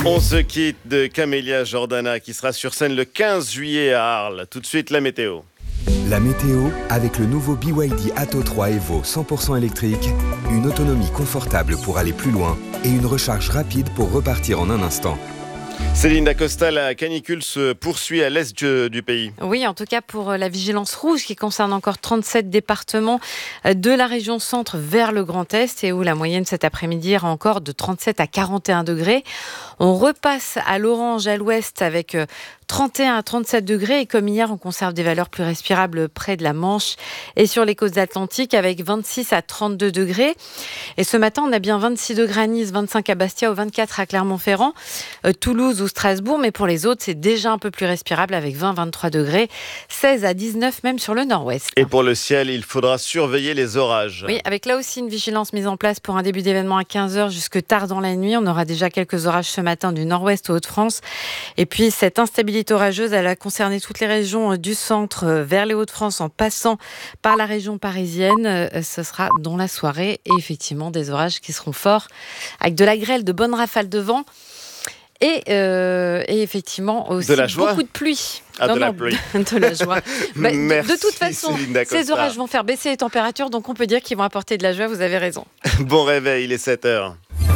On se quitte de Camélia Jordana qui sera sur scène le 15 juillet à Arles. Tout de suite, la météo. La météo avec le nouveau BYD Atto 3 Evo 100% électrique, une autonomie confortable pour aller plus loin et une recharge rapide pour repartir en un instant. Céline Dacosta, la canicule se poursuit à l'est du pays. Oui, en tout cas pour la vigilance rouge qui concerne encore 37 départements de la région centre vers le Grand Est et où la moyenne cet après-midi ira encore de 37 à 41 degrés. On repasse à l'orange à l'ouest avec 31 à 37 degrés et comme hier, on conserve des valeurs plus respirables près de la Manche et sur les côtes atlantiques avec 26 à 32 degrés. Et ce matin, on a bien 26 degrés à Nice, 25 à Bastia ou 24 à Clermont-Ferrand, Toulouse ou Strasbourg. Mais pour les autres, c'est déjà un peu plus respirable avec 20-23 degrés, 16 à 19 même sur le nord-ouest. Et pour le ciel, il faudra surveiller les orages. Oui, avec là aussi une vigilance mise en place pour un début d'événement à 15h jusque tard dans la nuit. On aura déjà quelques orages ce matin du nord-ouest aux Hauts-de-France. Et puis cette instabilité orageuse, elle a concerné toutes les régions du centre vers les Hauts-de-France en passant par la région parisienne. Ce sera dans la soirée et effectivement des orages qui seront forts avec de la grêle, de bonnes rafales de vent et effectivement aussi beaucoup de pluie. De la pluie. De la joie. Merci, de toute façon, ces orages vont faire baisser les températures, donc on peut dire qu'ils vont apporter de la joie, vous avez raison. Bon réveil, il est 7h.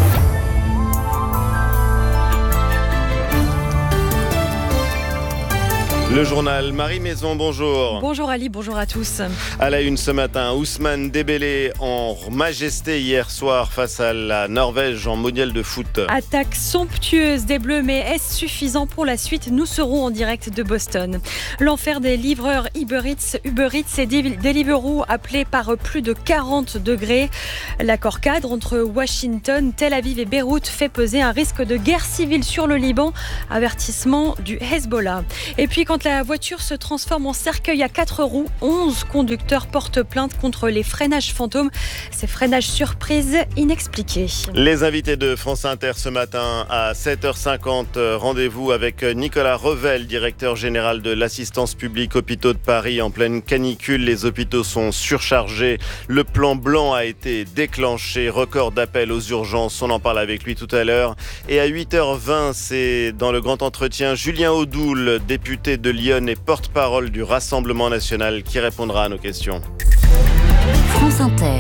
Le journal Marie Maison, bonjour. Bonjour Ali, bonjour à tous. À la une ce matin, Ousmane Dembélé en majesté hier soir face à la Norvège en mondial de foot. Attaque somptueuse des Bleus, mais est-ce suffisant pour la suite? Nous serons en direct de Boston. L'enfer des livreurs Uber Eats et Deliveroo appelé par plus de 40 degrés. L'accord cadre entre Washington, Tel Aviv et Beyrouth fait peser un risque de guerre civile sur le Liban. Avertissement du Hezbollah. Et puis quand la voiture se transforme en cercueil à 4 roues, 11 conducteurs portent plainte contre les freinages fantômes. Ces freinages surprises inexpliqués. Les invités de France Inter ce matin à 7h50. Rendez-vous avec Nicolas Revel, directeur général de l'assistance publique Hôpitaux de Paris. En pleine canicule, les hôpitaux sont surchargés. Le plan blanc a été déclenché. Record d'appels aux urgences. On en parle avec lui tout à l'heure. Et à 8h20, c'est dans le grand entretien Julien Audoul, député de Lyon et porte-parole du Rassemblement national qui répondra à nos questions. France Inter.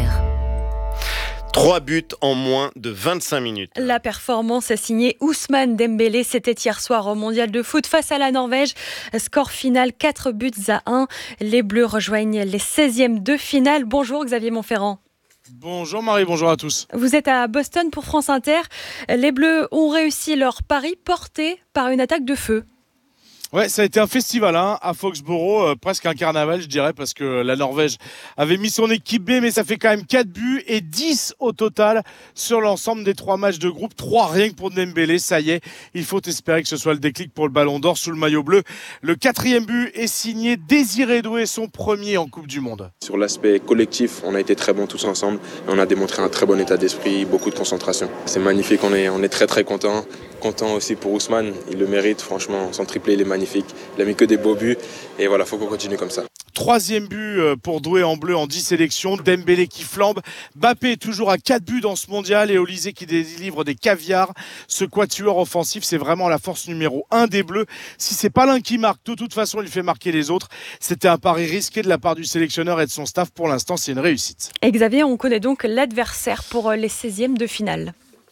3 buts en moins de 25 minutes. La performance est signée Ousmane Dembélé. C'était hier soir au mondial de foot face à la Norvège. Score final 4-1. Les Bleus rejoignent les 16e de finale. Bonjour Xavier Montferrand. Bonjour Marie, bonjour à tous. Vous êtes à Boston pour France Inter. Les Bleus ont réussi leur pari porté par une attaque de feu. Ouais, ça a été un festival à Foxborough, presque un carnaval je dirais, parce que la Norvège avait mis son équipe B, mais ça fait quand même 4 buts et 10 au total sur l'ensemble des 3 matchs de groupe, 3 rien que pour Dembélé, ça y est, il faut espérer que ce soit le déclic pour le Ballon d'Or sous le maillot bleu. Le 4e but est signé Désiré Doué, son premier en Coupe du Monde. Sur l'aspect collectif, on a été très bons tous ensemble, on a démontré un très bon état d'esprit, beaucoup de concentration. C'est magnifique, on est très très contents. Content aussi pour Ousmane, il le mérite, franchement, son triplé il est magnifique, il a mis que des beaux buts et voilà, faut qu'on continue comme ça. 3e but pour Doué en bleu en 10 sélections, Dembélé qui flambe, Mbappé est toujours à 4 buts dans ce mondial et Olysée qui délivre des caviars. Ce quatuor offensif, c'est vraiment la force numéro 1 des Bleus. Si c'est pas l'un qui marque, de toute façon il fait marquer les autres. C'était un pari risqué de la part du sélectionneur et de son staff, pour l'instant c'est une réussite. Et Xavier, on connaît donc l'adversaire pour les 16e de finale.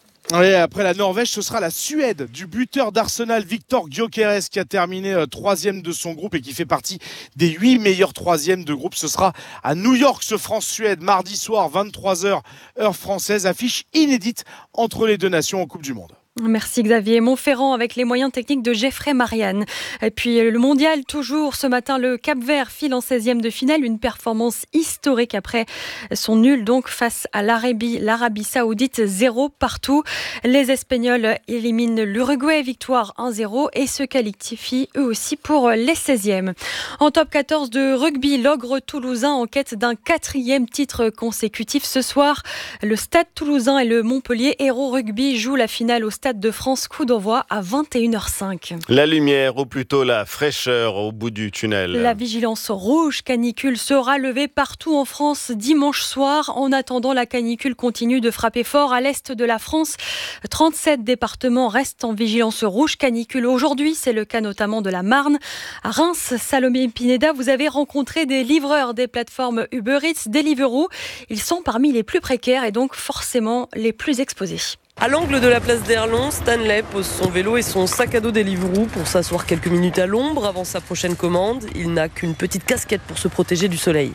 Et après la Norvège, ce sera la Suède du buteur d'Arsenal, Viktor Gyökeres, qui a terminé 3e de son groupe et qui fait partie des 8 meilleurs 3e de groupe. Ce sera à New York, ce France-Suède, mardi soir, 23h, heure française. Affiche inédite entre les deux nations en Coupe du Monde. Merci Xavier. Montferrand avec les moyens techniques de Geoffrey Marianne. Et puis le mondial toujours ce matin, le Cap-Vert file en 16e de finale, une performance historique après son nul donc face à l'Arabie Saoudite, 0 partout. Les Espagnols éliminent l'Uruguay, victoire 1-0 et se qualifient eux aussi pour les 16e. En top 14 de rugby, l'Ogre toulousain en quête d'un 4e titre consécutif ce soir. Le Stade toulousain et le Montpellier Hérault Rugby jouent la finale au Stade Stade de France, coup d'envoi à 21h05. La lumière, ou plutôt la fraîcheur au bout du tunnel. La vigilance rouge canicule sera levée partout en France dimanche soir. En attendant, la canicule continue de frapper fort à l'est de la France. 37 départements restent en vigilance rouge canicule. Aujourd'hui, c'est le cas notamment de la Marne. À Reims, Salomé Pineda, vous avez rencontré des livreurs des plateformes Uber Eats, Deliveroo. Ils sont parmi les plus précaires et donc forcément les plus exposés. À l'angle de la place d'Erlon, Stanley pose son vélo et son sac à dos Deliveroo pour s'asseoir quelques minutes à l'ombre avant sa prochaine commande. Il n'a qu'une petite casquette pour se protéger du soleil.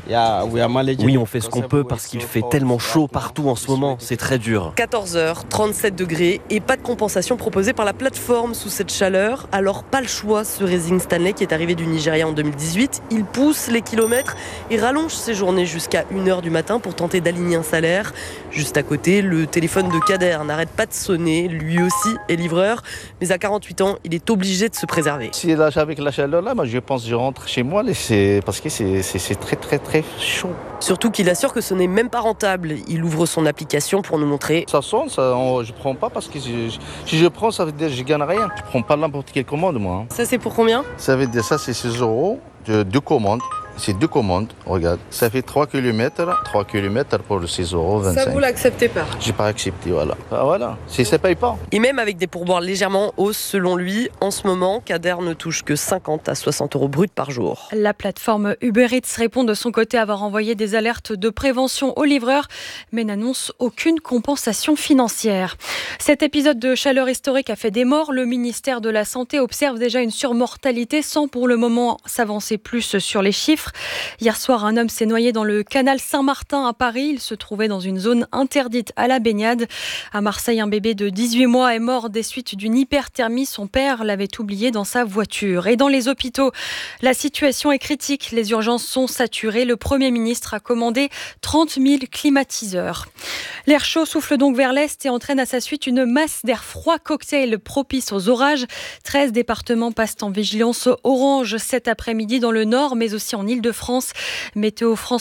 Oui, on fait ce qu'on peut parce qu'il fait tellement chaud partout en ce moment, c'est très dur. 14h, 37 degrés et pas de compensation proposée par la plateforme sous cette chaleur. Alors pas le choix, se résigne Stanley qui est arrivé du Nigeria en 2018. Il pousse les kilomètres et rallonge ses journées jusqu'à 1h du matin pour tenter d'aligner un salaire. Juste à côté, le téléphone de Kader n'arrête pas de sonner, lui aussi est livreur, mais à 48 ans, il est obligé de se préserver. Si là, avec la chaleur là, je pense que je rentre chez moi parce que c'est très très très chaud. Surtout qu'il assure que ce n'est même pas rentable. Il ouvre son application pour nous montrer. Ça sonne, je prends pas parce que si je prends, ça veut dire que je gagne rien. Je prends pas n'importe quelle commande moi. Ça c'est pour combien ? Ça veut dire ça c'est 6 € de 2 commandes. C'est 2 commandes, regarde. Ça fait 3 km pour 6,25 €. Ça, vous l'acceptez pas ? J'ai pas accepté, voilà. Ah, voilà, ça paye pas. Et même avec des pourboires légèrement en hausse, selon lui, en ce moment, Kader ne touche que 50 à 60 € bruts par jour. La plateforme Uber Eats répond de son côté avoir envoyé des alertes de prévention aux livreurs, mais n'annonce aucune compensation financière. Cet épisode de chaleur historique a fait des morts. Le ministère de la Santé observe déjà une surmortalité sans pour le moment s'avancer plus sur les chiffres. Hier soir, un homme s'est noyé dans le canal Saint-Martin à Paris. Il se trouvait dans une zone interdite à la baignade. À Marseille, un bébé de 18 mois est mort des suites d'une hyperthermie. Son père l'avait oublié dans sa voiture. Et dans les hôpitaux, la situation est critique. Les urgences sont saturées. Le Premier ministre a commandé 30 000 climatiseurs. L'air chaud souffle donc vers l'est et entraîne à sa suite une masse d'air froid cocktail propice aux orages. 13 départements passent en vigilance orange cet après-midi dans le nord, mais aussi en Île-de-France. Météo France